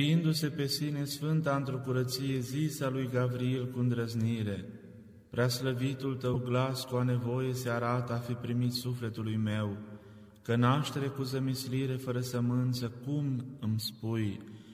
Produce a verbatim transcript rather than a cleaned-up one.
Știindu-se pe sine Sfânta într-o curăție zisa lui Gavril cu îndrăznire: Preaslăvitul Tău glas cu a nevoie se arată a fi primit sufletului meu, că naștere cu zămislire fără sămânță, cum îmi spui,